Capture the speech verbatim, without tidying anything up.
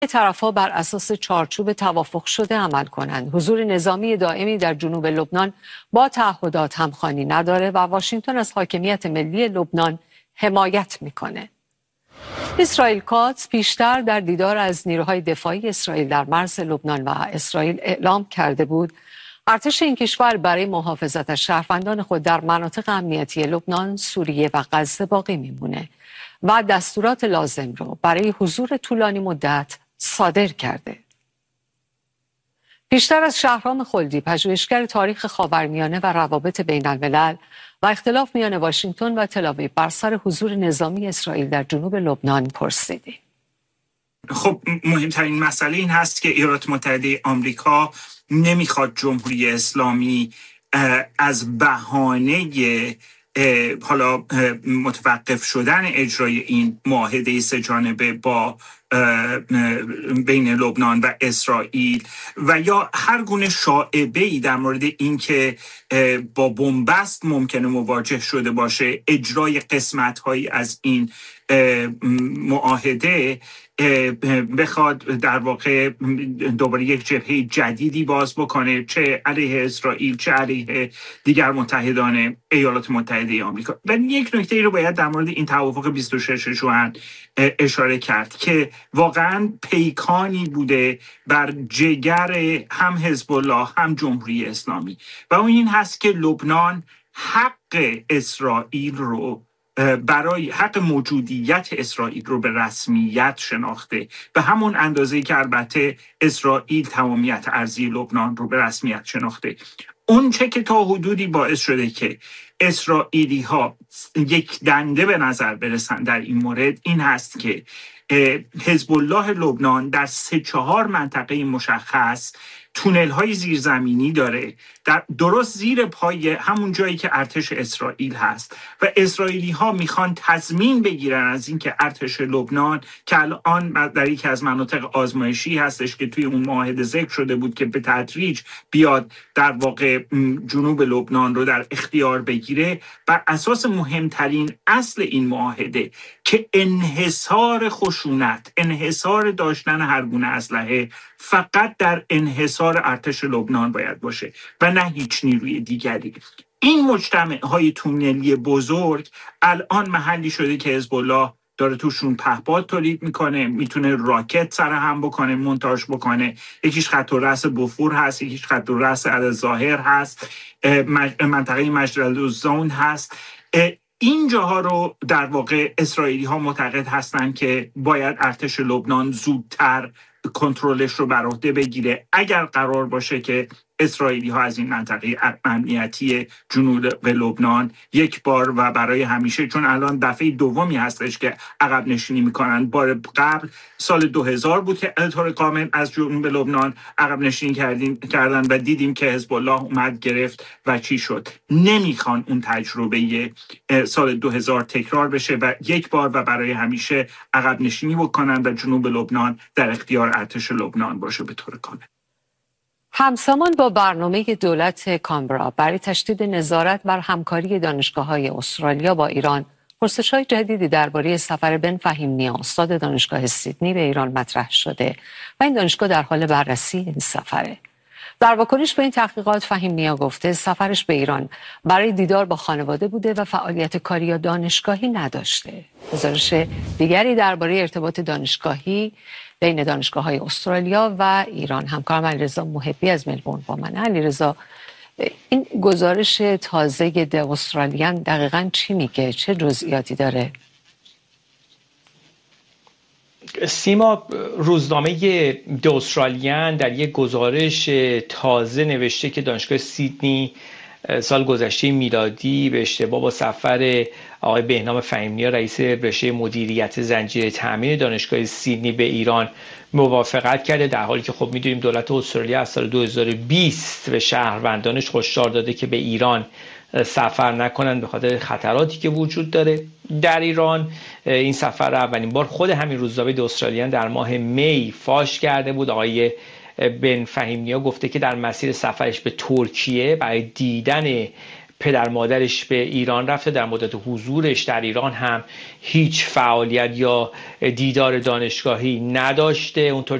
طرف‌ها بر اساس چارچوب توافق شده عمل کنند. حضور نظامی دائمی در جنوب لبنان با تعهدات همخوانی نداره و واشنگتن از حاکمیت ملی لبنان حمایت میکنه. اسرائیل کاتس پیشتر در دیدار از نیروهای دفاعی اسرائیل در مرز لبنان و اسرائیل اعلام کرده بود ارتش این کشور برای محافظت از شهروندان خود در مناطق امنیتی لبنان، سوریه و غزه باقی میمونه و دستورات لازم رو برای حضور طولانی مدت صادر کرده. پیشتر از شهرام خلدی، پژوهشگر تاریخ خاورمیانه و روابط بین الملل و اختلاف میان واشنگتن و تل‌آویو بر سر حضور نظامی اسرائیل در جنوب لبنان پرسیدیم. خب مهمترین مسئله این هست که ایالات متحده آمریکا نمیخواد جمهوری اسلامی از بهانه حالا متوقف شدن اجرای این معاهده سه جانبه با بین لبنان و اسرائیل و یا هر گونه شایعه‌ای در مورد اینکه با بنبست ممکنه مواجه شده باشه اجرای قسمت‌هایی از این معاهده بخواد در واقع دوباره یک جبهه جدیدی باز بکنه، چه علیه اسرائیل چه علیه دیگر متحدان ایالات متحده آمریکا. و یک نکته ای رو باید در مورد این توافق بیست و شش ژوئن اشاره کرد که واقعا پیکانی بوده بر جگر هم حزب الله هم جمهوری اسلامی و اون این هست که لبنان حق اسرائیل رو برای حق موجودیت اسرائیل رو به رسمیت شناخته، به همون اندازه‌ای که البته اسرائیل تمامیت ارضی لبنان رو به رسمیت شناخته. اون چه که تا حدودی باعث شده که اسرائیلی ها یک دنده به نظر برسن در این مورد این هست که حزب الله لبنان در سه چهار منطقه مشخص تونل های زیرزمینی داره، در درست زیر پای همون جایی که ارتش اسرائیل هست و اسرائیلی ها میخوان تضمین بگیرن از اینکه ارتش لبنان که الان در یکی از مناطق آزمایشی هستش که توی اون معاهده ذکر شده بود که به تدریج بیاد در واقع جنوب لبنان رو در اختیار بگیره، بر اساس مهمترین اصل این معاهده که انحصار خشونت، انحصار داشتن هر گونه اسلحه فقط در انحصار ارتش لبنان باید باشه و نه هیچ نیروی دیگری. این مجتمع‌های تونلی بزرگ الان محلی شده که حزب الله داره توشون پهپاد تولید میکنه، میتونه راکت سرهم بکنه، مونتاژ بکنه. یکیش خط الرأس بوفور هست، یکیش خط الرأس الظاهر هست، منطقه مجدل‌الزون هست. این جاها رو در واقع اسرائیلی ها معتقد هستند که باید ارتش لبنان زودتر کنترلش رو بر عهده بگیره اگر قرار باشه که اسرائیلی ها از این منطقه امنیتی جنوب لبنان یک بار و برای همیشه، چون الان دفعه دومی هستش که عقب نشینی میکنن، بار قبل سال دو هزار بود که طور کامل از جنوب لبنان عقب نشینی کردیم کردن و دیدیم که حزب الله اومد گرفت و چی شد. نمیخوان اون تجربه سال دو هزار تکرار بشه و یک بار و برای همیشه عقب نشینی بکنن و جنوب لبنان در اختیار ارتش لبنان باشه به طور کامل. همزمان با برنامه دولت کانبرا برای تشدید نظارت بر همکاری دانشگاه‌های استرالیا با ایران، پرسش‌های جدیدی درباره سفر بن فهیم‌نیا استاد دانشگاه سیدنی به ایران مطرح شده و این دانشگاه در حال بررسی این سفره. در واکنش به این تحقیقات فهیم‌نیا گفته سفرش به ایران برای دیدار با خانواده بوده و فعالیت کاری یا دانشگاهی نداشته. گزارش دیگری درباره ارتباط دانشگاهی بین دانشگاه‌های استرالیا و ایران همکارم علیرضا محبی از ملبورن با من. علیرضا، این گزارش تازه د استرالیان دقیقاً چی میگه؟ چه جزئیاتی داره؟ سیما، روزنامه د استرالیان در یک گزارش تازه نوشته که دانشگاه سیدنی سال گذشته میلادی به اشتباه با سفر آقای بهنام فهیم‌نیا رئیس رشته مدیریت زنجیره تامین دانشگاه سیدنی به ایران موافقت کرده، در حالی که خب میدونیم دولت استرالیا از سال دو هزار و بیست به شهروندانش هشدار داده که به ایران سفر نکنند به خاطر خطراتی که وجود داره در ایران. این سفر اولین بار خود همین روزنامه د استرالیان در ماه می فاش کرده بود. آقای بن فهیم‌نیا گفته که در مسیر سفرش به ترکیه برای دیدن پدر مادرش به ایران رفته، در مدت حضورش در ایران هم هیچ فعالیت یا دیدار دانشگاهی نداشته. اونطور